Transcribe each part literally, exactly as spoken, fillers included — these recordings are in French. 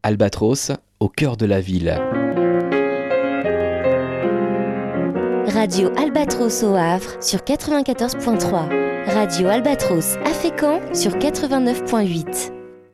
Albatros, au cœur de la ville. Radio Albatros au Havre sur quatre-vingt-quatorze virgule trois. Radio Albatros à Fécamp sur quatre-vingt-neuf virgule huit.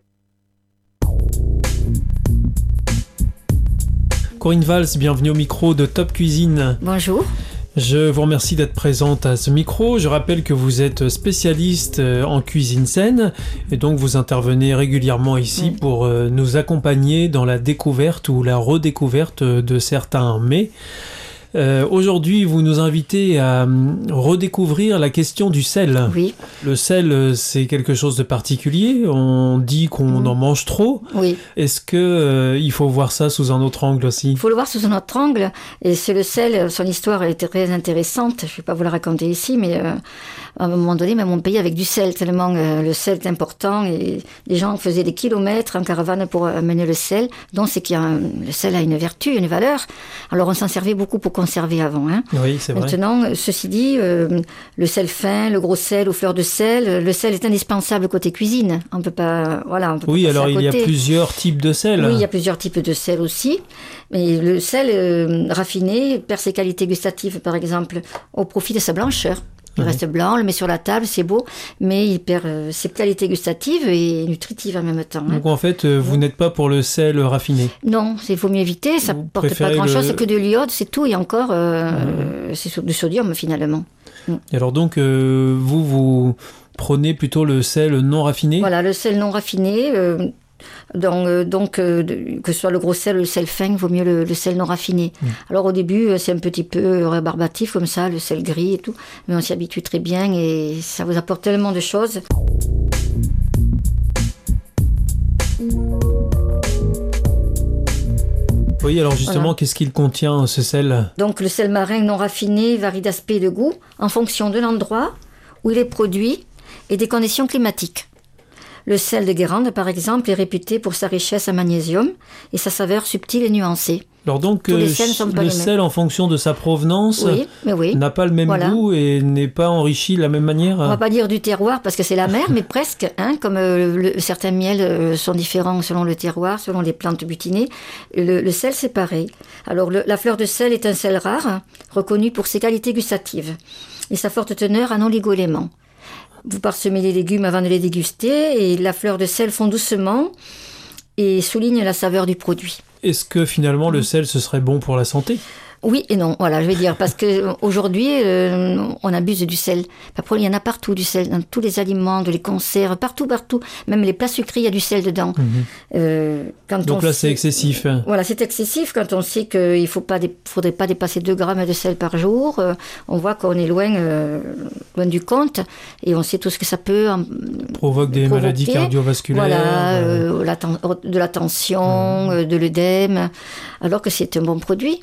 Corinne Valls, bienvenue au micro de Top Cuisine. Bonjour. Je vous remercie d'être présente à ce micro. Je rappelle que vous êtes spécialiste en cuisine saine et donc vous intervenez régulièrement ici oui. pour nous accompagner dans la découverte ou la redécouverte de certains mets. Euh, aujourd'hui, vous nous invitez à redécouvrir la question du sel. Oui. Le sel, c'est quelque chose de particulier. On dit qu'on mmh. en mange trop. Oui. Est-ce que euh, il faut voir ça sous un autre angle aussi ? Il faut le voir sous un autre angle. Et c'est le sel. Son histoire est très intéressante. Je ne vais pas vous la raconter ici, mais euh, à un moment donné, même on payait avec du sel tellement euh, le sel est important. Et les gens faisaient des kilomètres en caravane pour amener le sel. Donc c'est qu'il y a un, le sel a une vertu, une valeur. Alors on s'en servait beaucoup pour conserver avant. Hein. Oui, c'est vrai. Maintenant, ceci dit, euh, le sel fin, le gros sel aux fleurs de sel, le sel est indispensable côté cuisine. On peut pas, voilà, on peut oui, pas alors à il côté. y a plusieurs types de sel. Oui, il y a plusieurs types de sel aussi. Mais le sel euh, raffiné perd ses qualités gustatives, par exemple, au profit de sa blancheur. Il reste blanc, on le met sur la table, c'est beau, mais il perd euh, ses qualités gustatives et nutritives en même temps. Hein. Donc en fait, euh, vous oui. n'êtes pas pour le sel raffiné ? Non, il faut mieux éviter, ça ne porte pas grand-chose, le... c'est que de l'iode, c'est tout, et encore, euh, mmh. c'est du sodium finalement. Mmh. Et alors donc, euh, vous, vous prenez plutôt le sel non raffiné ? Voilà, le sel non raffiné... Euh, Donc, euh, donc euh, de, que ce soit le gros sel ou le sel fin, il vaut mieux le, le sel non raffiné. Mmh. Alors au début, c'est un petit peu rébarbatif comme ça, le sel gris et tout, mais on s'y habitue très bien et ça vous apporte tellement de choses. Oui, alors justement, voilà. Qu'est-ce qu'il contient ce sel ? Donc le sel marin non raffiné varie d'aspect et de goût en fonction de l'endroit où il est produit et des conditions climatiques. Le sel de Guérande, par exemple, est réputé pour sa richesse en magnésium et sa saveur subtile et nuancée. Alors donc, euh, le sel, en fonction de sa provenance, oui, mais oui. n'a pas le même voilà. goût et n'est pas enrichi de la même manière. On ne va pas dire du terroir parce que c'est la mer, mais presque. Hein, comme euh, le, certains miels euh, sont différents selon le terroir, selon les plantes butinées. Le, le sel, c'est pareil. Alors, le, la fleur de sel est un sel rare, reconnu pour ses qualités gustatives et sa forte teneur en oligo-éléments. Vous parsemez les légumes avant de les déguster et la fleur de sel fond doucement et souligne la saveur du produit. Est-ce que finalement le sel, ce serait bon pour la santé ? Oui et non, voilà, je vais dire, parce qu'aujourd'hui, euh, on abuse du sel. Après, il y en a partout du sel, dans tous les aliments, de les conserves, partout, partout. Même les plats sucrés, il y a du sel dedans. Mmh. Euh, quand Donc on là, sait, c'est excessif. Voilà, c'est excessif quand on sait qu'il ne faut pas dé, faudrait pas dépasser deux grammes de sel par jour. Euh, on voit qu'on est loin, euh, loin du compte et on sait tout ce que ça peut en, provoque des provoquer. maladies cardiovasculaires. Voilà, euh, la ten- de la tension, mmh. de l'œdème, alors que c'est un bon produit.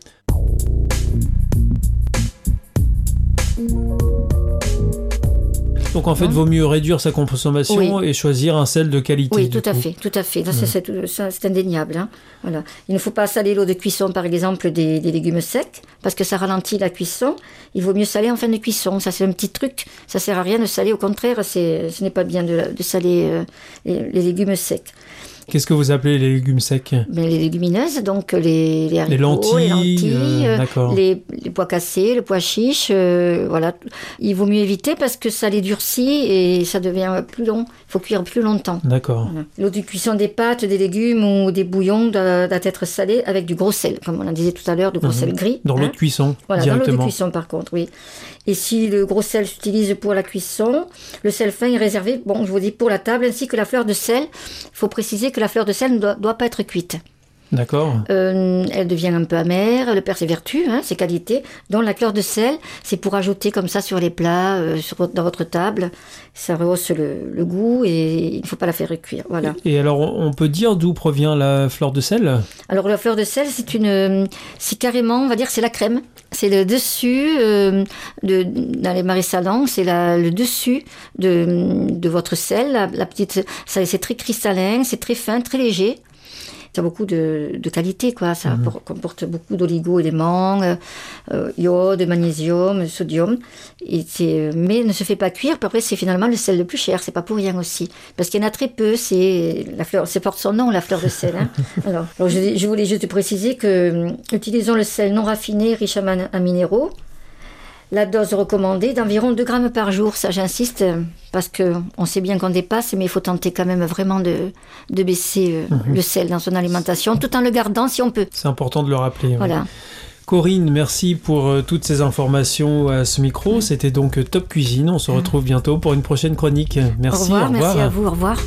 Donc en fait, il vaut mieux réduire sa consommation oui. et choisir un sel de qualité. Oui, tout à coup. fait, tout à fait. Ça, ouais. c'est, c'est, c'est indéniable. Hein. Voilà. Il ne faut pas saler l'eau de cuisson, par exemple, des, des légumes secs, parce que ça ralentit la cuisson. Il vaut mieux saler en fin de cuisson. Ça, c'est un petit truc. Ça ne sert à rien de saler. Au contraire, c'est, ce n'est pas bien de, de saler euh, les, les légumes secs. Qu'est-ce que vous appelez les légumes secs ? Ben, les légumineuses, donc les, les haricots, les lentilles, les, lentilles euh, d'accord. les, les pois cassés, le pois chiche, euh, voilà. Il vaut mieux éviter parce que ça les durcit et ça devient plus long. Il faut cuire plus longtemps. D'accord. Voilà. L'eau de cuisson des pâtes, des légumes ou des bouillons doit, doit être salée avec du gros sel, comme on en disait tout à l'heure, du gros mmh. sel gris. Dans hein. l'eau de cuisson, voilà, directement. Dans l'eau de cuisson, par contre, oui. Et si le gros sel s'utilise pour la cuisson, le sel fin est réservé, bon, je vous dis, pour la table, ainsi que la fleur de sel. Il faut préciser que la fleur de sel ne doit, doit pas être cuite. D'accord. Euh, elle devient un peu amère, elle perd ses vertus, hein, ses qualités. Donc la fleur de sel, c'est pour ajouter comme ça sur les plats, euh, sur, dans votre table. Ça rehausse le, le goût et il ne faut pas la faire cuire. Voilà. Et alors, on peut dire d'où provient la fleur de sel ? Alors la fleur de sel, c'est une, c'est carrément, on va dire, c'est la crème. C'est le dessus, euh, de, dans les marais salants, c'est la, le dessus de, de votre sel. La, la petite, ça, c'est très cristallin, c'est très fin, très léger. ça a beaucoup de, de qualité, quoi. Ça Mhm. appor- comporte beaucoup d'oligo-éléments, euh, euh, iode, magnésium, sodium. Et c'est, mais ne se fait pas cuire. Puis après, c'est finalement le sel le plus cher. C'est pas pour rien aussi, parce qu'il y en a très peu. C'est la fleur, c'est porte son nom, la fleur de sel. Hein. alors, alors je, je voulais juste préciser que hum, utilisons le sel non raffiné, riche en, man- en minéraux. La dose recommandée d'environ deux grammes par jour, ça j'insiste, euh, parce qu'on sait bien qu'on dépasse, mais il faut tenter quand même vraiment de, de baisser euh, Mhm. le sel dans son alimentation, tout en le gardant si on peut. C'est important de le rappeler. ouais. Voilà. Corinne, merci pour euh, toutes ces informations à ce micro. C'était donc euh, Top Cuisine. On se retrouve bientôt pour une prochaine chronique. Merci, au revoir, merci à vous, au revoir.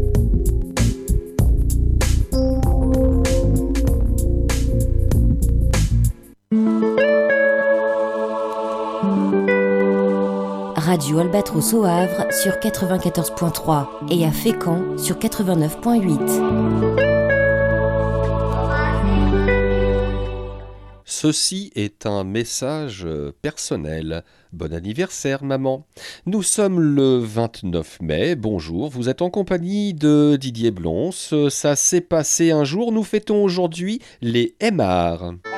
Radio Albatros au Havre sur quatre-vingt-quatorze point trois et à Fécamp sur quatre-vingt-neuf point huit. Ceci est un message personnel. Bon anniversaire, maman. Nous sommes le vingt-neuf mai. Bonjour, vous êtes en compagnie de Didier Blonce. Ça s'est passé un jour. Nous fêtons aujourd'hui les Aymars.